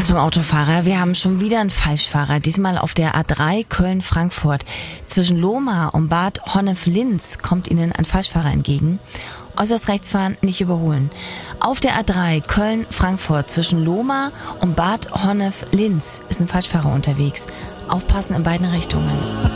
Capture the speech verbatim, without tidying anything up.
Achtung Autofahrer, wir haben schon wieder einen Falschfahrer, diesmal auf der A drei Köln-Frankfurt. Zwischen Lohmar und Bad Honnef-Linz kommt Ihnen ein Falschfahrer entgegen. Äußerst rechts fahren, nicht überholen. Auf der A drei Köln-Frankfurt zwischen Lohmar und Bad Honnef-Linz ist ein Falschfahrer unterwegs. Aufpassen in beiden Richtungen.